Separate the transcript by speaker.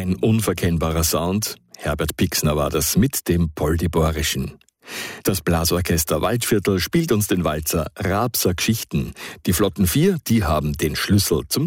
Speaker 1: Ein unverkennbarer Sound. Herbert Pixner war das mit dem Poldiborischen. Das Blasorchester Waldviertel spielt uns den Walzer Raabser Geschichten. Die Flotten 4, die haben den Schlüssel zum